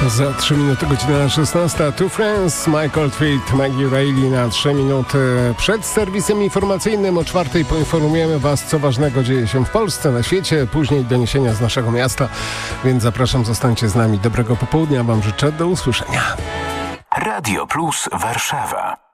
Za 3 minuty godzina 16. Two Friends, Michael Tweed, Maggie Reilly na 3 minuty przed serwisem informacyjnym. O 4 poinformujemy Was, co ważnego dzieje się w Polsce, na świecie. Później doniesienia z naszego miasta, więc zapraszam, zostańcie z nami. Dobrego popołudnia Wam życzę, do usłyszenia. Radio Plus Warszawa.